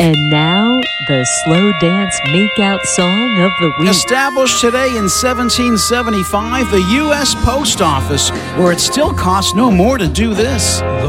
And now, the slow dance makeout song of the week. Established today in 1775, the U.S. Post Office, where it still costs no more to do this.